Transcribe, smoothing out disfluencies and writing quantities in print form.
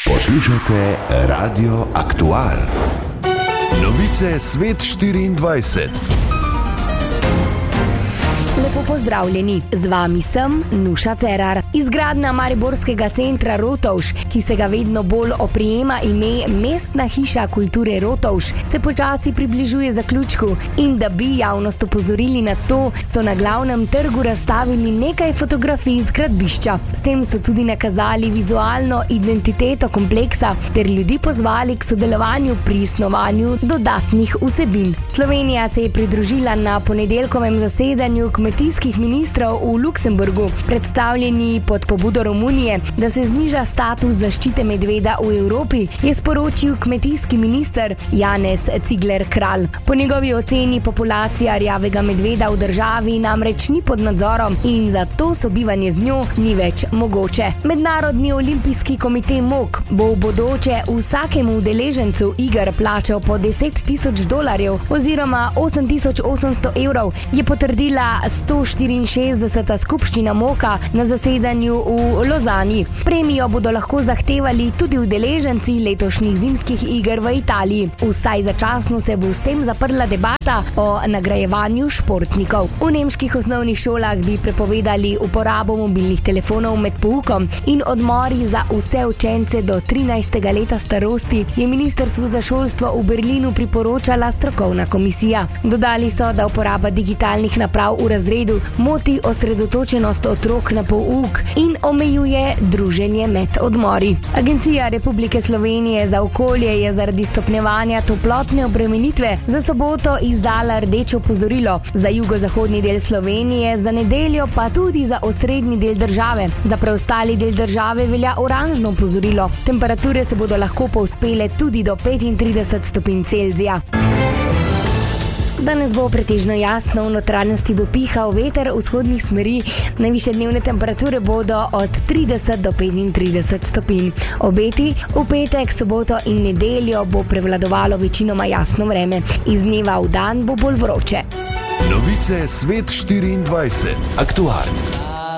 Poslušate Radio Aktual. Novice Svet 24. Lepo pozdravljeni, z vami sem Nuša Cerar. Izgradnja mariborskega centra Rotovž, ki se ga vedno bolj oprijema ime Mestna hiša kulture Rotovž, se počasi približuje zaključku in da bi javnost opozorili na to, so na glavnem trgu razstavili nekaj fotografij z gradbišča. S tem so tudi nakazali vizualno identiteto kompleksa ter ljudi pozvali k sodelovanju pri snovanju dodatnih vsebin. Slovenija se je pridružila na ponedeljkovem zasedanju kmetijskih ministrov v Luksemburgu, predstavljeni pod pobudo Romunije, da se zniža status zaščite medveda v Evropi, je sporočil kmetijski minister Janez Cigler Kralj. Po njegovi oceni populacija rjavega medveda v državi namreč ni pod nadzorom in zato sobivanje z njo ni več mogoče. Mednarodni olimpijski komite MOK bo v bodoče vsakemu udeležencu iger plačal po $10,000 oziroma 8,800 €, je potrdila 164. skupščina MOK-a na zasedanju v Lozani. Premijo bodo lahko zahtevali tudi udeleženci letošnjih zimskih iger v Italiji. Vsaj začasno se bo s tem zaprla debata o nagrajevanju športnikov. V nemških osnovnih šolah bi prepovedali uporabo mobilnih telefonov med poukom in odmori za vse učence do 13. leta starosti, je ministrstvu za šolstvo v Berlinu priporočala strokovna komisija. Dodali so, da uporaba digitalnih naprav v razredu moti osredotočenost otrok na pouk in omejuje druženje med odmori. Agencija Republike Slovenije za okolje je zaradi stopnjevanja toplotne obremenitve za soboto izdala rdeče opozorilo za jugozahodni del Slovenije, za nedeljo pa tudi za osrednji del države. Za preostali del države velja oranžno opozorilo. Temperature se bodo lahko povzpele tudi do 35 stopinj Celzija. Danes bo pretežno jasno, v notranjosti bo pihal veter vzhodnih smeri, najvišje dnevne temperature bodo od 30 do 35 stopinj. Obeti v petek, soboto in nedeljo bo prevladovalo večinoma jasno vreme. Iz dneva v dan bo bolj vroče. Novice Svet 24. Aktualni.